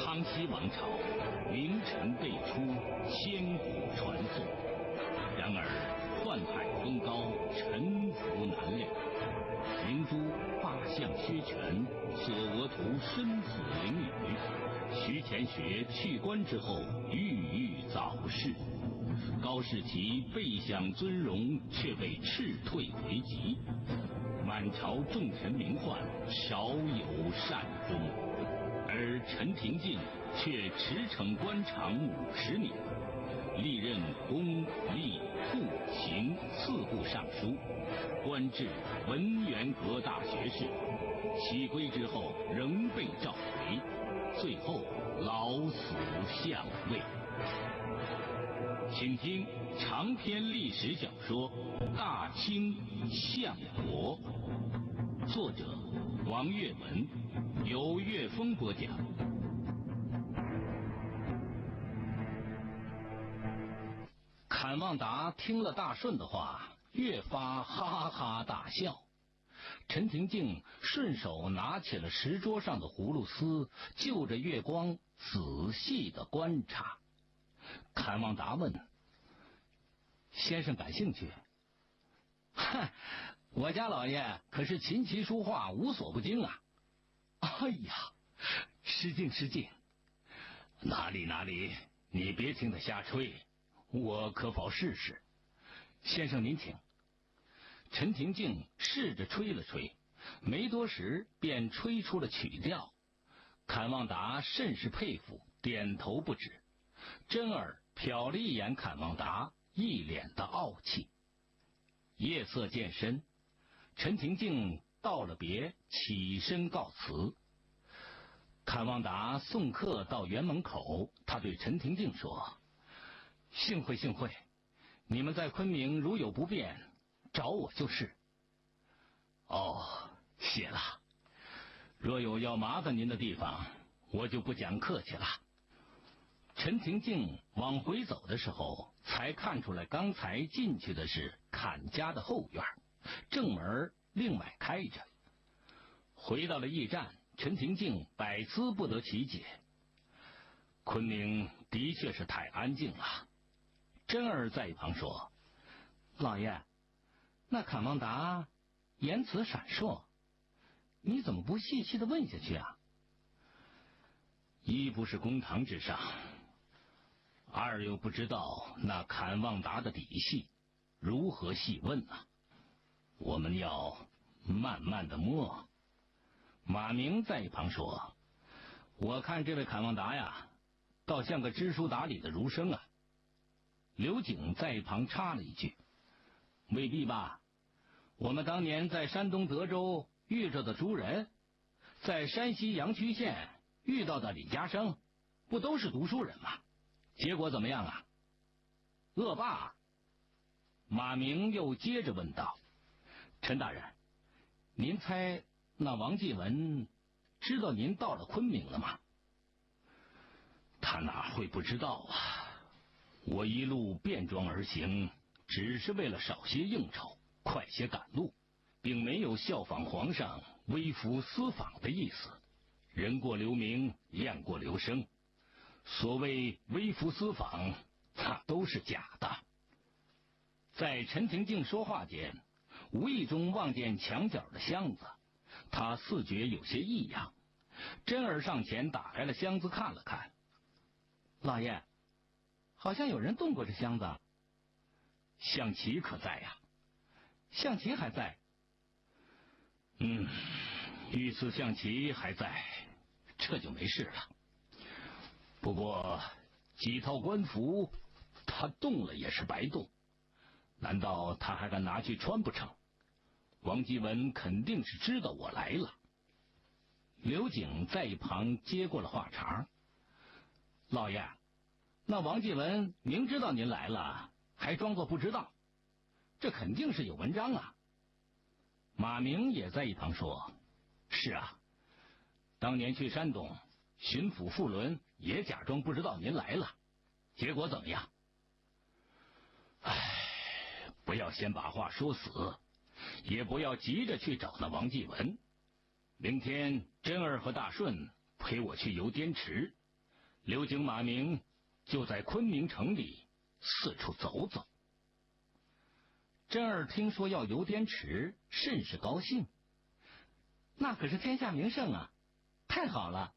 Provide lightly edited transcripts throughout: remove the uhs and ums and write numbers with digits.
康熙王朝名臣辈出，千古传颂。然而宦海风高，沉浮难料。明珠八相削权，索额图身死囹圄。徐乾学去官之后，郁郁早逝。高士奇备享尊荣，却被斥退回籍。满朝重臣名宦，少有善终。而陈廷敬却驰骋官场50年，历任公、吏、户、刑4部尚书，官至文渊阁大学士。起归之后仍被召回，最后老死相位。请听长篇历史小说《大清相国》，作者王岳文，由岳峰播讲。坎旺达听了大顺的话，越发哈哈大笑。陈廷敬顺手拿起了石桌上的葫芦丝，就着月光仔细地观察。坎旺达问：“先生感兴趣？”“哼，我家老爷可是琴棋书画无所不精啊！”“哎呀，失敬失敬。”“哪里哪里，你别听他瞎吹，我可否试试？”“先生您请。”陈廷敬试着吹了吹，没多时便吹出了曲调。坎旺达甚是佩服，点头不止。真儿瞟了一眼坎旺达，一脸的傲气。夜色渐深，陈廷敬道了别，起身告辞。坎旺达送客到园门口，他对陈廷敬说：“幸会幸会，你们在昆明如有不便，找我就是。”“哦，谢了。若有要麻烦您的地方，我就不讲客气了。”陈廷敬往回走的时候，才看出来刚才进去的是坎家的后院，正门另外开着。回到了驿站，陈廷敬百思不得其解。昆明的确是太安静了。真儿在一旁说：“老爷，那坎旺达言辞闪烁，你怎么不细细的问下去啊？”“一不是公堂之上，二又不知道那坎旺达的底细，如何细问啊？我们要慢慢的摸。”马明在一旁说：“我看这位坎旺达呀，倒像个知书达理的儒生啊。”刘景在一旁插了一句：“未必吧，我们当年在山东德州遇着的朱人，在山西阳曲县遇到的李家生，不都是读书人吗？结果怎么样啊？恶霸。”马明又接着问道：“陈大人，您猜那王继文知道您到了昆明了吗？”“他哪会不知道啊？我一路便装而行，只是为了少些应酬，快些赶路，并没有效仿皇上微服私访的意思。人过留名，雁过留声，所谓微服私访，那都是假的。”在陈廷敬说话间，无意中望见墙角的箱子，他似觉有些异样。真儿上前打开了箱子看了看：“老爷，好像有人动过这箱子。”“象棋可在呀？”“象棋还在。”“御赐象棋还在，这就没事了。不过几套官服，他动了也是白动，难道他还敢拿去穿不成？王继文肯定是知道我来了。”刘景在一旁接过了话茬：“老爷，那王继文明知道您来了，还装作不知道，这肯定是有文章啊。”马明也在一旁说：“是啊，当年去山东，巡抚傅伦也假装不知道您来了，结果怎么样？”“不要先把话说死，也不要急着去找那王继文。明天真儿和大顺陪我去游滇池， 刘景、马明就在昆明城里四处走走。甄儿听说要游滇池，甚是高兴。那可是天下名胜啊，太好了！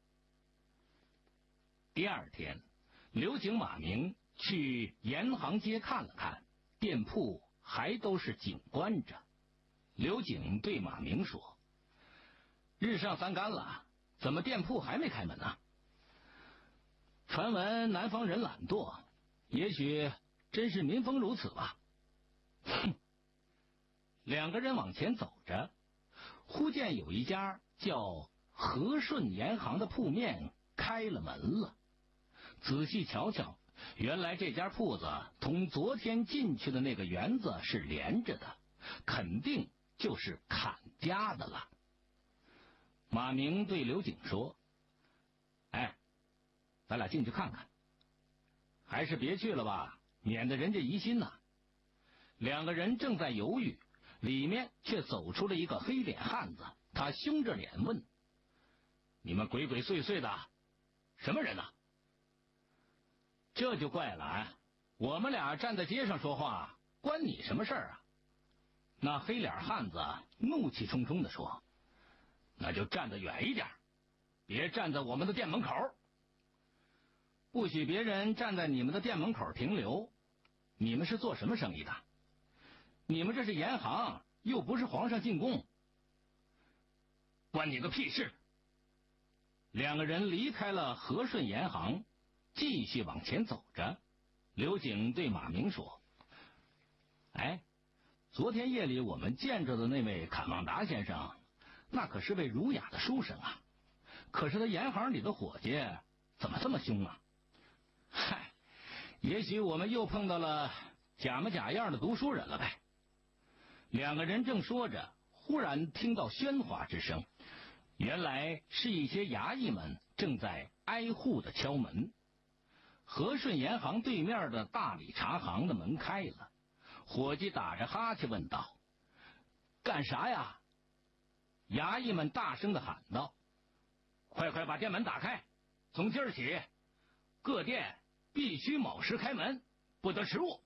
第二天，刘景、马明去沿行街看了看，店铺还都是紧关着。刘景对马明说：“日上三竿了，怎么店铺还没开门呢？”传闻南方人懒惰，也许真是民风如此吧。哼！两个人往前走着，忽见有一家叫和顺盐行的铺面开了门了。仔细瞧瞧，原来这家铺子同昨天进去的那个园子是连着的，肯定就是侃家的了。马明对刘景说：“哎，咱俩进去看看。”还是别去了吧，免得人家疑心呐。两个人正在犹豫，里面却走出了一个黑脸汉子，他凶着脸问：“你们鬼鬼祟祟的，什么人呢？”这就怪了啊！我们俩站在街上说话，关你什么事儿啊？那黑脸汉子怒气冲冲地说：“那就站得远一点，别站在我们的店门口，不许别人站在你们的店门口停留。你们是做什么生意的？你们这是盐行，又不是皇上进贡，关你个屁事！”两个人离开了和顺盐行，继续往前走着。刘景对马明说：“哎，昨天夜里我们见着的那位侃旺达先生，那可是位儒雅的书生啊，可是他盐行里的伙计怎么这么凶啊？嗨，也许我们又碰到了假模假样的读书人了呗。”两个人正说着，忽然听到喧哗之声，原来是一些衙役们正在挨户的敲门。和顺盐行对面的大理茶行的门开了，伙计打着哈欠问道：“干啥呀？”衙役们大声地喊道：“快快把店门打开！从今儿起，各店必须卯时开门，不得迟误。”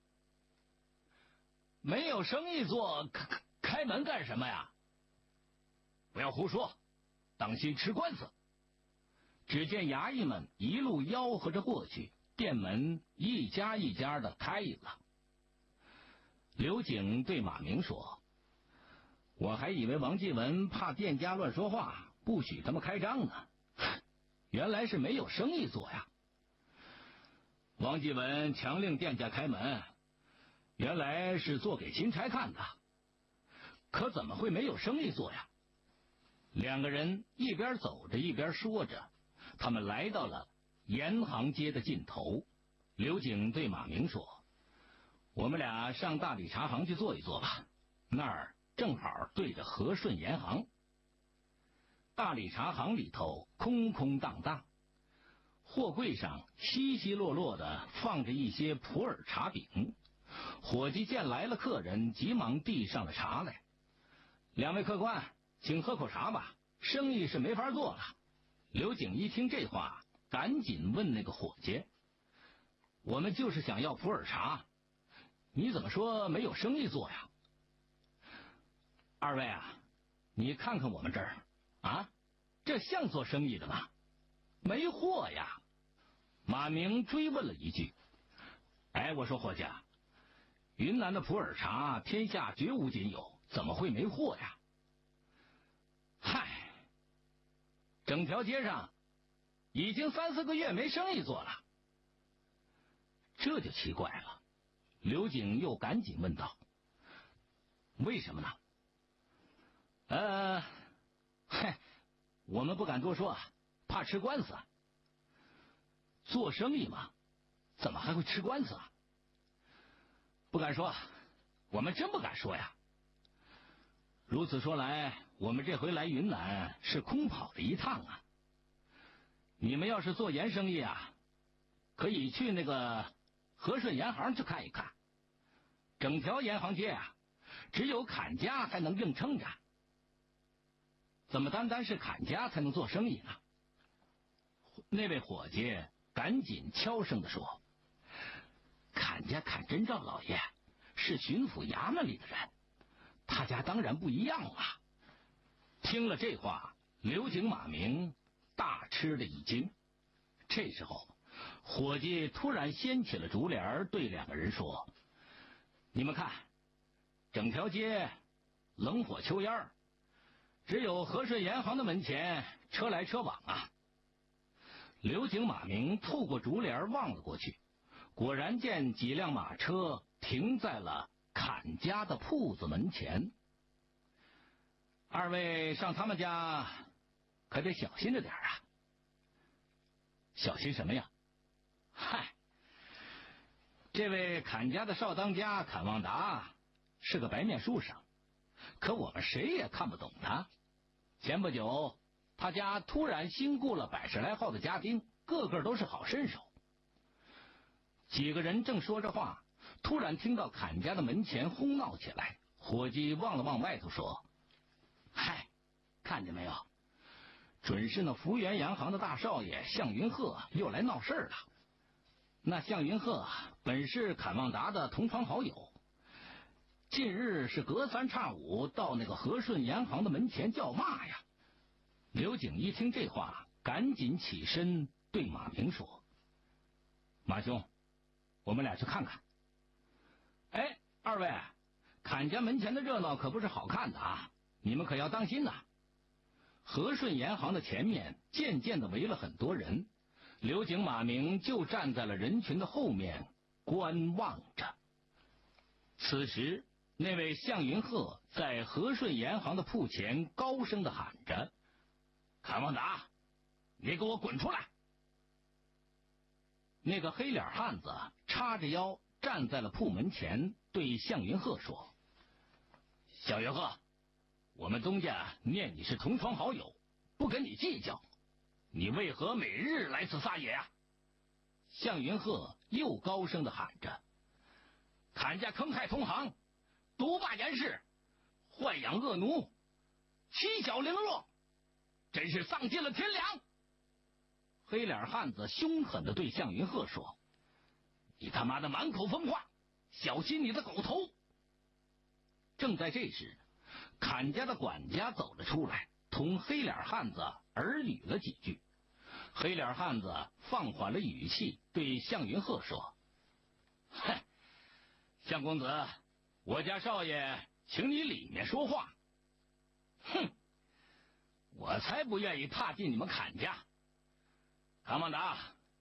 没有生意做，开门干什么呀？不要胡说，当心吃官司。只见衙役们一路吆喝着过去，店门一家一家的开了。刘景对马明说：“我还以为王继文怕店家乱说话，不许他们开张呢，原来是没有生意做呀。”王继文强令店家开门，原来是做给钦差看的，可怎么会没有生意做呀？两个人一边走着一边说着，他们来到了盐行街的尽头。刘景对马明说：“我们俩上大理茶行去坐一坐吧，那儿正好对着和顺盐行。”大理茶行里头空空荡荡，货柜上稀稀落落的放着一些普洱茶饼。伙计见来了客人，急忙递上了茶来：“两位客官，请喝口茶吧，生意是没法做了。”刘景一听这话，赶紧问那个伙计：“我们就是想要普洱茶，你怎么说没有生意做呀？”“二位啊，你看看我们这儿啊，这像做生意的吗？没货呀！”马明追问了一句：“哎，我说伙计啊，云南的普洱茶天下绝无仅有，怎么会没货呀？”“嗨，整条街上已经3、4个月没生意做了。”这就奇怪了。刘景又赶紧问道：“为什么呢？”“我们不敢多说，怕吃官司。”“做生意嘛，怎么还会吃官司啊？”“不敢说，我们真不敢说呀。如此说来，我们这回来云南是空跑了一趟啊。你们要是做盐生意啊，可以去那个和顺盐行去看一看。整条盐行街啊，只有侃家才能硬撑着。怎么单单是侃家才能做生意呢？” 那位伙计赶紧悄声地说：“侃家侃真照老爷是巡抚衙门里的人，他家当然不一样了。”听了这话，刘景马明大吃了一惊。这时候，伙计突然掀起了竹帘，对两个人说：“你们看，整条街冷火秋烟，只有和顺盐行的门前车来车往啊。”刘景马明透过竹帘望了过去，果然见几辆马车停在了侃家的铺子门前。二位上他们家可得小心着点啊。小心什么呀？嗨，这位侃家的少当家侃旺达是个白面书生，可我们谁也看不懂他。前不久他家突然新雇了100来号的家丁，个个都是好身手。几个人正说着话，突然听到侃家的门前哄闹起来。伙计望了望外头说：“嗨，看见没有？准是那福源洋行的大少爷向云鹤又来闹事了。那向云鹤本是侃旺达的同窗好友，近日是隔三差五到那个和顺洋行的门前叫骂呀。”刘景一听这话，赶紧起身对马明说：“马兄，我们俩去看看。”“哎，二位，侃家门前的热闹可不是好看的啊，你们可要当心呐。”和顺盐行的前面渐渐的围了很多人，刘景马明就站在了人群的后面观望着。此时，那位向云鹤在和顺盐行的铺前高声的喊着：“侃旺达，你给我滚出来！”那个黑脸汉子叉着腰站在了铺门前，对向云鹤说：“向云鹤，我们东家念你是同窗好友，不跟你计较，你为何每日来此撒野啊？”向云鹤又高声的喊着：“侃家坑害同行，独霸严氏，豢养恶奴，欺小凌弱，真是丧尽了天良！”黑脸汉子凶狠的对向云鹤说：“你他妈的满口疯话，小心你的狗头！”正在这时，侃家的管家走了出来，同黑脸汉子耳语了几句。黑脸汉子放缓了语气，对向云鹤说：“哼，向公子，我家少爷请你里面说话。”“哼，我才不愿意踏进你们侃家。侃旺达，